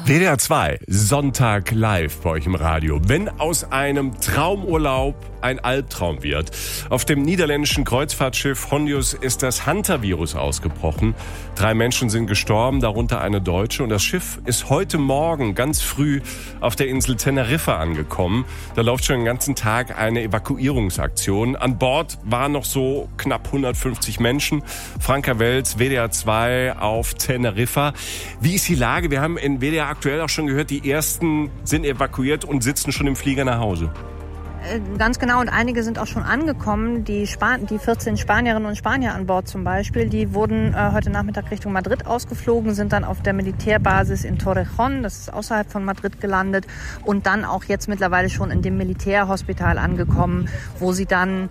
WDR 2, Sonntag live bei euch im Radio. Wenn aus einem Traumurlaub ein Albtraum wird. Auf dem niederländischen Kreuzfahrtschiff Hondius ist das Hantavirus ausgebrochen. 3 Menschen sind gestorben, darunter eine Deutsche. Und das Schiff ist heute Morgen ganz früh auf der Insel Teneriffa angekommen. Da läuft schon den ganzen Tag eine Evakuierungsaktion. An Bord waren noch so knapp 150 Menschen. Franka Welz, WDR 2 auf Teneriffa. Wie ist die Lage? Wir haben in WDR aktuell auch schon gehört, die ersten sind evakuiert und sitzen schon im Flieger nach Hause. Ganz genau, und einige sind auch schon angekommen. Die 14 Spanierinnen und Spanier an Bord zum Beispiel, die wurden heute Nachmittag Richtung Madrid ausgeflogen, sind dann auf der Militärbasis in Torrejón, das ist außerhalb von Madrid, gelandet und dann auch jetzt mittlerweile schon in dem Militärhospital angekommen, wo sie dann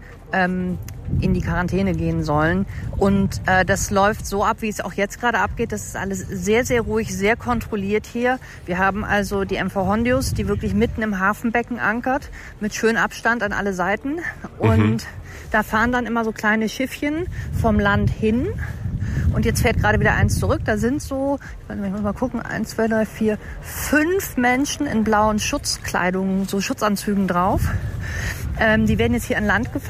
in die Quarantäne gehen sollen. Und das läuft so ab, wie es auch jetzt gerade abgeht. Das ist alles sehr, sehr ruhig, sehr kontrolliert hier. Wir haben also die MV Hondius, die wirklich mitten im Hafenbecken ankert, mit schönem Abstand an alle Seiten. Und da fahren dann immer so kleine Schiffchen vom Land hin. Und jetzt fährt gerade wieder eins zurück. Da sind so, ich muss mal gucken, 1, 2, 3, 4, 5 Menschen in blauen Schutzkleidungen, so Schutzanzügen drauf. Die werden jetzt hier an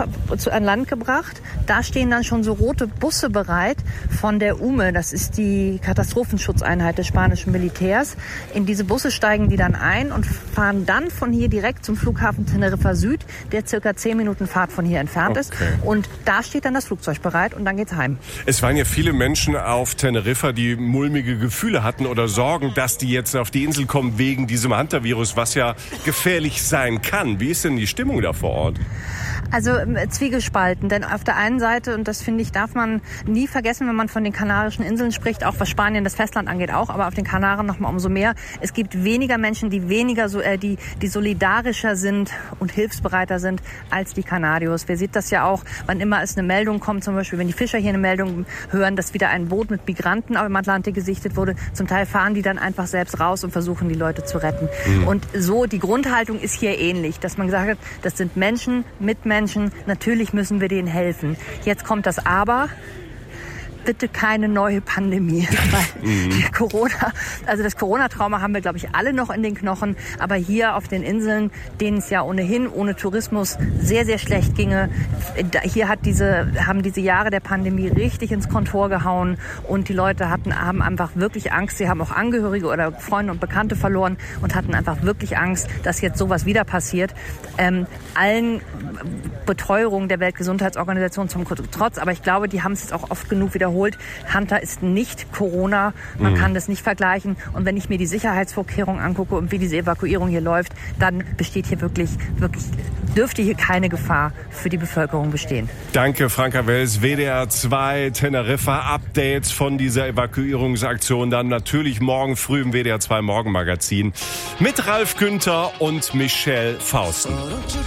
Land gebracht. Da stehen dann schon so rote Busse bereit von der UME. Das ist die Katastrophenschutzeinheit des spanischen Militärs. In diese Busse steigen die dann ein und fahren dann von hier direkt zum Flughafen Teneriffa Süd, der circa 10 Minuten Fahrt von hier entfernt ist. Und da steht dann das Flugzeug bereit und dann geht's heim. Es waren ja viele Menschen auf Teneriffa, die mulmige Gefühle hatten oder Sorgen, dass die jetzt auf die Insel kommen wegen diesem Hantavirus, was ja gefährlich sein kann. Wie ist denn die Stimmung da vor Ort? Also zwiegespalten, denn auf der einen Seite, und das finde ich, darf man nie vergessen, wenn man von den Kanarischen Inseln spricht, auch was Spanien, das Festland angeht auch, aber auf den Kanaren noch mal umso mehr. Es gibt weniger Menschen, die die solidarischer sind und hilfsbereiter sind als die Kanarios. Wir sehen das ja auch, wann immer es eine Meldung kommt, zum Beispiel wenn die Fischer hier eine Meldung hören, dass wieder ein Boot mit Migranten im Atlantik gesichtet wurde. Zum Teil fahren die dann einfach selbst raus und versuchen, die Leute zu retten. Und so, die Grundhaltung ist hier ähnlich, dass man gesagt hat, das sind Menschen, Mitmenschen, natürlich müssen wir denen helfen. Jetzt kommt das Aber. Bitte keine neue Pandemie. Weil das Corona-Trauma haben wir, glaube ich, alle noch in den Knochen. Aber hier auf den Inseln, denen es ja ohnehin ohne Tourismus sehr, sehr schlecht ginge, hier haben diese Jahre der Pandemie richtig ins Kontor gehauen. Und die Leute haben einfach wirklich Angst. Sie haben auch Angehörige oder Freunde und Bekannte verloren und hatten einfach wirklich Angst, dass jetzt sowas wieder passiert. Allen Beteuerungen der Weltgesundheitsorganisation zum Trotz. Aber ich glaube, die haben es jetzt auch oft genug wiederholt. Hunter ist nicht Corona, man kann das nicht vergleichen. Und wenn ich mir die Sicherheitsvorkehrungen angucke und wie diese Evakuierung hier läuft, dann besteht hier wirklich, dürfte hier keine Gefahr für die Bevölkerung bestehen. Danke, Franka Welz, WDR 2, Teneriffa, Updates von dieser Evakuierungsaktion dann natürlich morgen früh im WDR 2 Morgenmagazin mit Ralf Günther und Michelle Fausten.